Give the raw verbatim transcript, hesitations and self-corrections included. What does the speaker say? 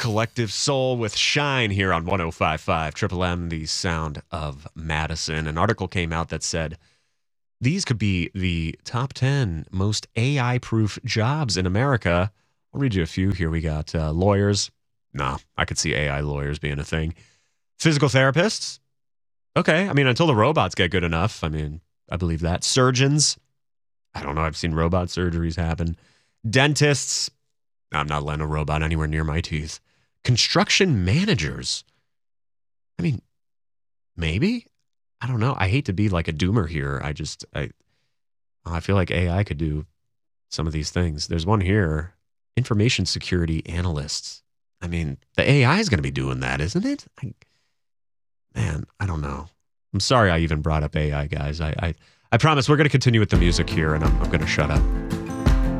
Collective Soul with Shine here on one oh five point five Triple M, the sound of Madison. An article came out that said these could be the top ten most A I-proof jobs in America. I'll read you a few. Here we got uh, lawyers. Nah, I could see A I lawyers being a thing. Physical therapists. Okay, I mean, until the robots get good enough. I mean, I believe that. Surgeons. I don't know. I've seen robot surgeries happen. Dentists. I'm not letting a robot anywhere near my teeth. Construction managers. I mean, maybe? I don't know. I hate to be like a doomer here. I just, I, I feel like A I could do some of these things. There's one here. Information security analysts. I mean, the A I is going to be doing that, isn't it? I, man, I don't know. I'm sorry I even brought up A I, guys. I, I, I promise we're going to continue with the music here, and I'm, I'm going to shut up.